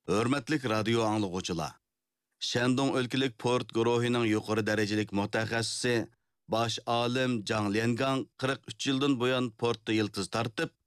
Hörmetlik radio anlıqçılar. Shandong өлkülük port guruhining yuqori darajalik mutaxassisi baş alim Zhang Liangang 43 yildan buyon portda yıldız tartib,